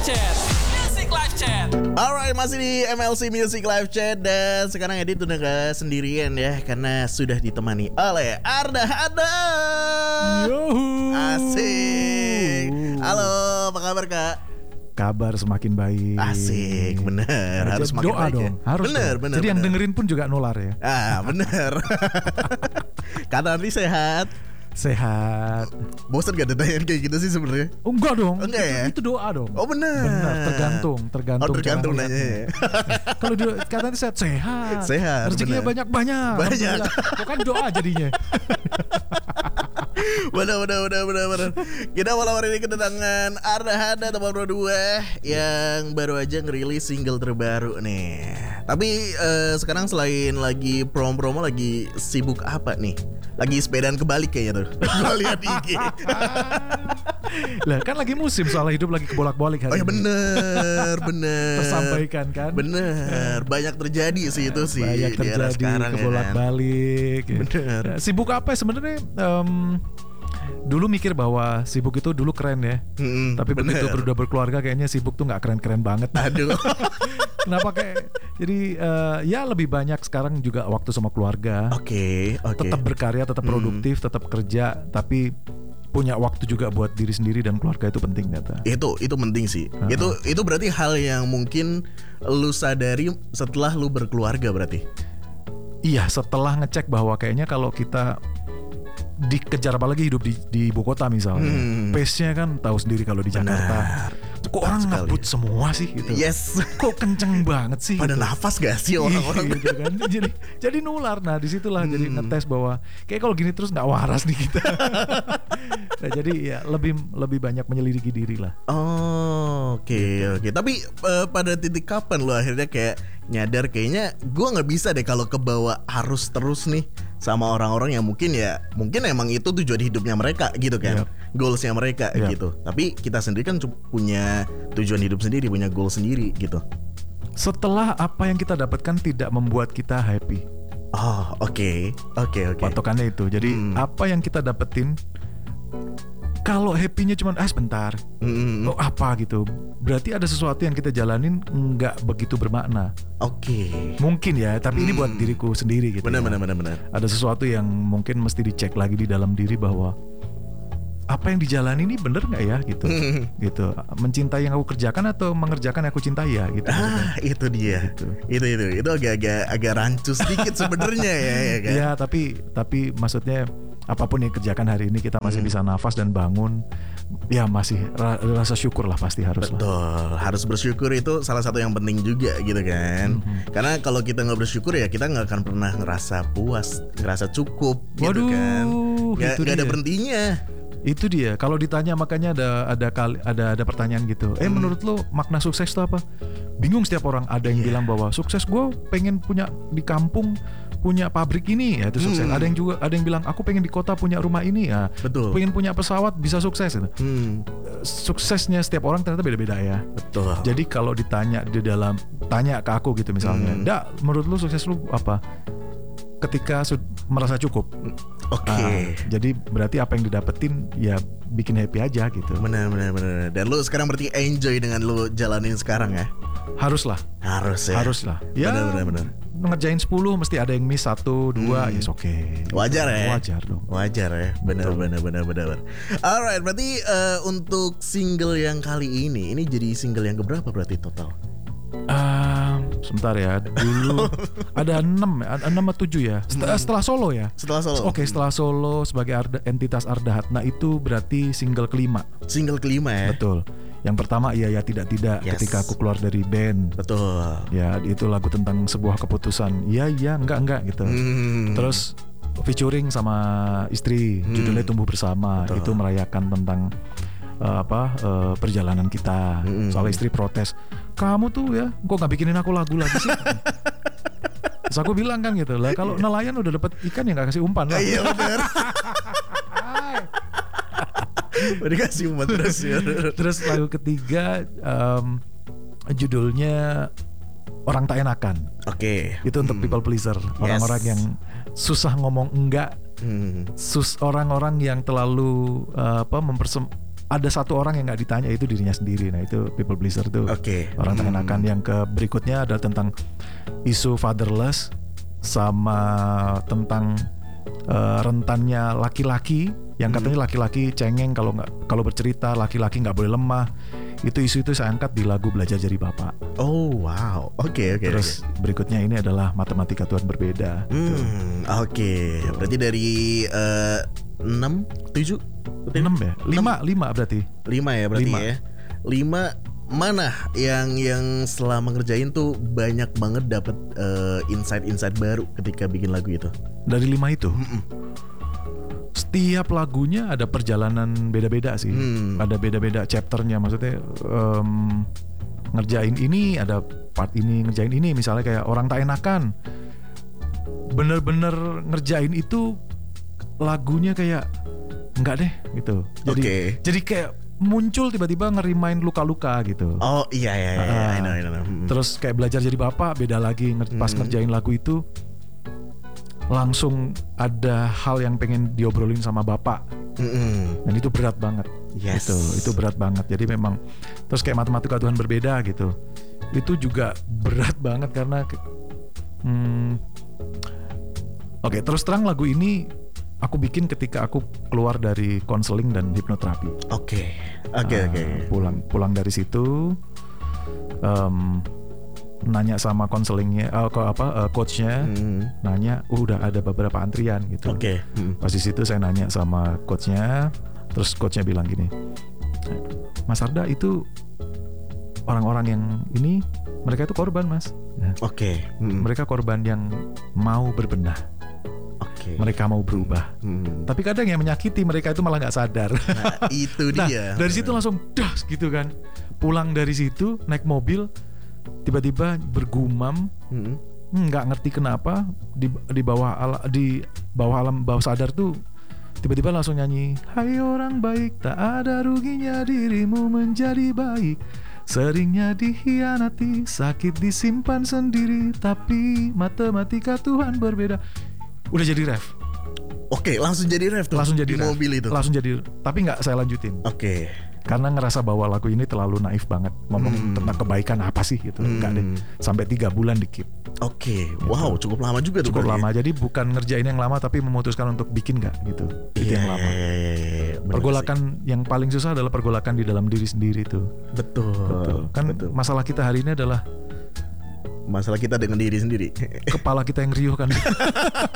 Chat. Music Live Chat. Alright, masih di MLC Music Live Chat. Dan sekarang Edit udah gak sendirian ya, karena sudah ditemani oleh Arda Adam. Asik. Halo, apa kabar Kak? Kabar semakin baik. Asik, bener. Harus semakin doa baik dong. ya. Harus bener, dong. bener. Jadi yang bener. dengerin pun juga nular ya. Bener. Kata Andri sehat. Sehat. Bosan gak ditanyain kayak gitu sih sebenarnya? Oh, enggak dong. Enggak ya? Itu doa dong. Oh bener. Benar, tergantung Oh tergantung cara nanya ngeliatnya. ya. Kalau dia katanya sehat. Sehat, Rezekinya benar. banyak. Banyak. Bukan doa jadinya. Bener. Kita malam hari ini kedatangan Arda Hada teman berdua yang baru aja ngerilis single terbaru nih. Tapi sekarang selain lagi promo-promo, lagi sibuk apa nih? Lagi sepedaan kebalik kayaknya tuh. Gue lihat IG. Lah kan lagi musim, soalnya hidup lagi kebolak-balik Oh hari ya ini. bener. Tersampaikan kan. Bener. Banyak terjadi sih itu sih Banyak di era terjadi sekarang kebolak-balik ya. Bener. Nah, sibuk apa ya sebenarnya? Dulu mikir bahwa sibuk itu dulu keren ya. Tapi begitu bener. udah berkeluarga kayaknya sibuk tuh nggak keren-keren banget. Aduh. Kenapa kayak jadi ya lebih banyak sekarang juga waktu sama keluarga. Oke. Tetap berkarya, tetap produktif, tetap kerja, tapi punya waktu juga buat diri sendiri dan keluarga itu penting kata. Itu penting sih. Itu berarti hal yang mungkin lu sadari setelah lu berkeluarga berarti. Iya, setelah ngecek bahwa kayaknya kalau kita dikejar, apalagi hidup di ibu kota misalnya, pace-nya kan tahu sendiri kalau di Jakarta. Kok orang sekali. ngebut semua sih gitu. Yes. Kok kenceng banget sih Pada gitu. nafas gak sih orang-orang? gitu kan. Jadi nular. Nah disitulah jadi ngetes bahwa kayak kalau gini terus nggak waras nih kita. Nah, jadi ya lebih banyak menyelidiki diri lah. Oh, oke. Tapi pada titik kapan lo akhirnya kayak nyadar kayaknya gue nggak bisa deh kalau kebawa harus terus nih sama orang-orang yang mungkin emang itu tujuan hidupnya mereka gitu kan, goalsnya mereka gitu. Tapi kita sendiri kan punya tujuan hidup sendiri, punya goal sendiri gitu. Setelah apa yang kita dapatkan tidak membuat kita happy. Oh, oke. Patokannya itu. Jadi apa yang kita dapetin, kalau happy-nya cuma sebentar, oh apa gitu, berarti ada sesuatu yang kita jalanin nggak begitu bermakna. Oke. Mungkin ya, tapi ini buat diriku sendiri gitu. Benar. Ada sesuatu yang mungkin mesti dicek lagi di dalam diri bahwa apa yang dijalani ini bener nggak ya gitu. Gitu. Mencintai yang aku kerjakan atau mengerjakan yang aku cintai ya gitu. Itu dia. Gitu. Itu agak rancu sedikit sebenarnya ya kan. Ya, tapi maksudnya apapun yang kerjakan hari ini kita masih bisa nafas dan bangun, ya masih rasa syukur lah pasti harus. Betul, harus bersyukur itu salah satu yang penting juga gitu kan. Karena kalau kita nggak bersyukur ya kita nggak akan pernah ngerasa puas, ngerasa cukup gitu kan. Nggak ada berhentinya. Itu dia. Kalau ditanya makanya ada pertanyaan gitu. Menurut lo makna sukses itu apa? Bingung setiap orang. Ada yang bilang bahwa sukses gue pengen punya di kampung punya pabrik ini ya itu sukses. Ada yang bilang aku pengen di kota punya rumah ini ya. Betul. Pengen punya pesawat bisa sukses gitu. Suksesnya setiap orang ternyata beda-beda ya. Betul. Jadi kalau ditanya tanya ke aku gitu misalnya, "Dak, menurut lu sukses lu apa?" Ketika merasa cukup. Oke. Jadi berarti apa yang didapetin ya bikin happy aja gitu. Benar. Dan lu sekarang berarti enjoy dengan lu jalanin sekarang ya? Haruslah. Haruslah. Ya. Benar. Ngerjain 10 mesti ada yang miss 1, 2, yes oke. Wajar ya? Wajar dong. Wajar ya, benar. Alright, berarti untuk single yang kali ini jadi single yang keberapa berarti total? Sebentar ya, dulu ada 6 atau 7 ya. Setelah solo ya. Setelah solo. Oke, setelah solo sebagai entitas Arda Hatna itu berarti single kelima. Single kelima ya. Betul. Yang pertama iya ya tidak Yes. ketika aku keluar dari band. Betul. Ya itu lagu tentang sebuah keputusan. Iya enggak gitu. Terus featuring sama istri, judulnya Tumbuh Bersama. Betul. Itu merayakan tentang perjalanan kita. Soalnya istri protes, kamu tuh ya kok nggak bikinin aku lagu lagi sih. Terus aku bilang kan gitu lah, kalau nelayan udah dapat ikan ya nggak kasih umpan lah. Iya benar. Udah kasih umpan terus ya. Terus lagu ketiga judulnya Orang Tak Enakan. Oke. Itu untuk people pleaser, orang-orang yang susah ngomong enggak, orang-orang yang terlalu ada satu orang yang nggak ditanya, itu dirinya sendiri. Nah itu people pleaser tuh. Oke. Orang tak enakan. Yang ke berikutnya adalah tentang isu fatherless, sama tentang rentannya laki-laki yang katanya laki-laki cengeng kalau bercerita, laki-laki nggak boleh lemah. Itu isu itu saya angkat di lagu Belajar Jadi Bapak. Oh wow, oke. Terus berikutnya ini adalah Matematika Tuhan Berbeda. Oke. Berarti dari 6, 7, 6 ya? 5 berarti. 5 ya berarti 5. ya. 5 mana yang selama ngerjain tuh banyak banget dapat insight baru ketika bikin lagu itu? Dari 5 itu. Setiap lagunya ada perjalanan beda-beda sih. Ada beda-beda chapternya. Maksudnya ngerjain ini ada part ini, ngerjain ini. Misalnya kayak Orang Tak Enakan, bener-bener ngerjain itu lagunya kayak enggak deh gitu. Jadi kayak muncul tiba-tiba ngerimain luka-luka gitu. Oh iya. I know. Terus kayak Belajar Jadi Bapak beda lagi. Pas ngerjain lagu itu langsung ada hal yang pengen diobrolin sama bapak. Dan itu berat banget. Yes. Itu berat banget. Jadi memang terus kayak Matematika Tuhan Berbeda gitu. Itu juga berat banget karena Oke, terus terang lagu ini aku bikin ketika aku keluar dari konseling dan hipnoterapi. Oke. Pulang dari situ, nanya sama konselingnya, coachnya, nanya, udah ada beberapa antrian gitu. Oke. Pas di situ saya nanya sama coachnya, terus coachnya bilang gini, Mas Arda itu orang-orang yang ini, mereka itu korban mas. Oke. Mereka korban yang mau berbenah. Mereka mau berubah. Tapi kadang yang menyakiti mereka itu malah nggak sadar. Nah, itu dia. Dari situ langsung das gitu kan. Pulang dari situ naik mobil, tiba-tiba bergumam, nggak ngerti kenapa di bawah alam bawah sadar tuh tiba-tiba langsung nyanyi, hai orang baik, tak ada ruginya dirimu menjadi baik. Seringnya dikhianati, sakit disimpan sendiri, tapi matematika Tuhan berbeda. Udah jadi ref. Oke, langsung jadi ref tuh. Langsung jadi di ref. mobil itu. Langsung jadi, tapi nggak saya lanjutin. Oke. Karena ngerasa bahwa lagu ini terlalu naif banget. Ngomong tentang kebaikan apa sih gitu. Enggak deh. Sampai 3 bulan di keep. Oke. Wow, cukup lama juga tuh. Cukup lama. Jadi bukan ngerjain yang lama, tapi memutuskan untuk bikin nggak gitu. Itu yang lama. Pergolakan yang paling susah adalah pergolakan di dalam diri sendiri tuh. Betul. Kan masalah kita hari ini adalah masalah kita dengan diri sendiri. Kepala kita yang riuh kan.